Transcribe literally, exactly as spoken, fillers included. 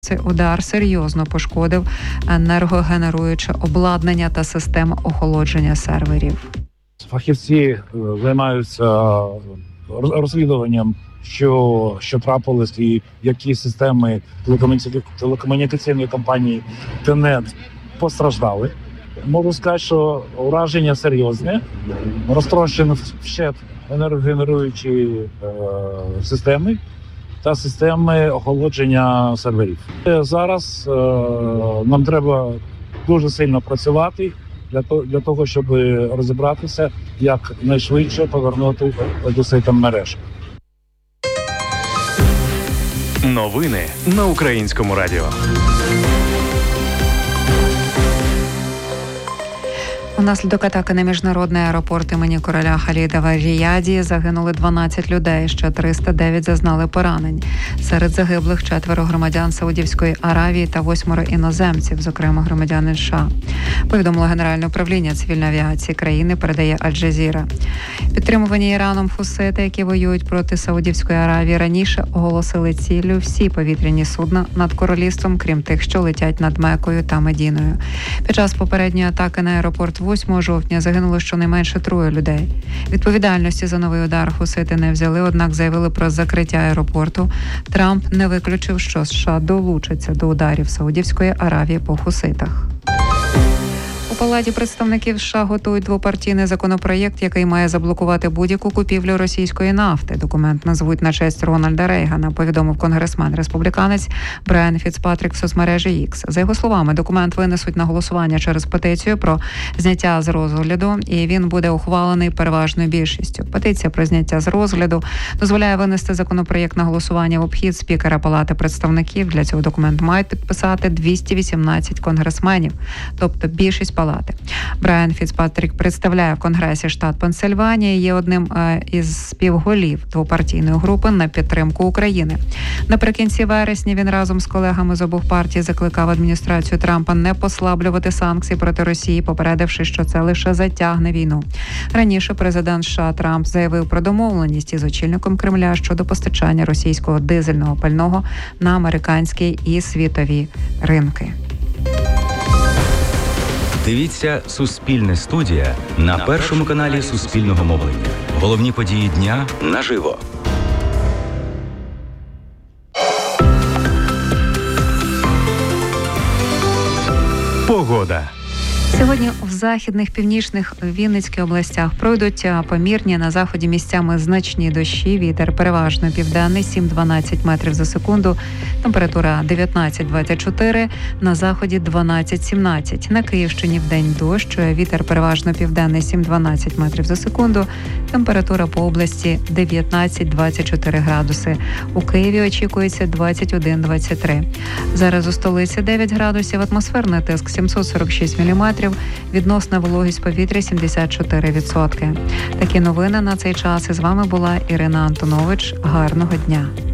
Цей удар серйозно пошкодив енергогенеруюче обладнання та систему охолодження серверів. Фахівці займаються розслідуванням, що, що трапилось і які системи телекомунікаційної компанії ТЕНЕТ постраждали. Можу сказати, що ураження серйозне, розтрощені вщент енергогенеруючі е, системи та системи охолодження серверів. Зараз е, нам треба дуже сильно працювати для того, для того, щоб розібратися, як найшвидше повернути до систем мереж. Новини на Українському радіо. Унаслідок атаки на міжнародний аеропорт імені короля Халіда в Ріяді загинули дванадцять людей, ще триста дев'ять зазнали поранень. Серед загиблих четверо громадян Саудівської Аравії та восьмеро іноземців, зокрема громадяни США. Повідомило Генеральне управління цивільної авіації країни, передає Аль-Джазіра. Підтримувані Іраном хусити, які воюють проти Саудівської Аравії, раніше оголосили ціллю всі повітряні судна над королівством, крім тих, що летять над Меккою та Медіною. Під час попередньої атаки на аеропорт восьмого жовтня загинуло щонайменше троє людей. Відповідальності за новий удар хусити не взяли, однак заявили про закриття аеропорту. Трамп не виключив, що США долучаться до ударів Саудівської Аравії по хуситах. У Палаті представників США готують двопартійний законопроєкт, який має заблокувати будь-яку купівлю російської нафти. Документ назвуть на честь Рональда Рейгана, повідомив конгресмен-республіканець Брайан Фіцпатрік в соцмережі X. За його словами, документ винесуть на голосування через петицію про зняття з розгляду, і він буде ухвалений переважною більшістю. Петиція про зняття з розгляду дозволяє винести законопроєкт на голосування в обхід спікера Палати представників. Для цього документ мають підписати двісті вісімнадцять конгресменів, тобто більшість палати. Брайан Фіцпатрік представляє в Конгресі штат Пенсильванія і є одним із співголів двопартійної групи на підтримку України. Наприкінці вересня він разом з колегами з обох партій закликав адміністрацію Трампа не послаблювати санкції проти Росії, попередивши, що це лише затягне війну. Раніше президент США Трамп заявив про домовленість із очільником Кремля щодо постачання російського дизельного пального на американські і світові ринки. Дивіться «Суспільне студія» на першому каналі Суспільного мовлення. Головні події дня наживо. Погода. Сьогодні в західних, північних, Вінницькій областях пройдуть помірні, на заході місцями значні дощі. Вітер переважно південний, сім-дванадцять метрів за секунду. Температура дев'ятнадцять-двадцять чотири, на заході дванадцять-сімнадцять. На Київщині вдень дощ, вітер переважно південний, сім-дванадцять метрів за секунду. Температура по області дев'ятнадцять-двадцять чотири градуси. У Києві очікується двадцять один-двадцять три. Зараз у столиці дев'ять градусів, атмосферний тиск сімсот сорок шість міліметрів. Відносна вологість повітря сімдесят чотири відсотки. Такі новини на цей час. І з вами була Ірина Антонович. Гарного дня.